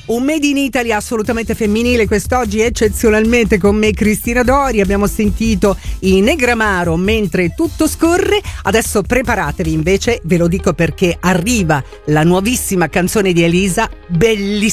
Un Made in Italy assolutamente femminile quest'oggi, eccezionalmente con me Cristina Dori. Abbiamo sentito i Negramaro, Mentre tutto scorre. Adesso preparatevi invece, ve lo dico perché arriva la nuovissima canzone di Elisa, bellissima.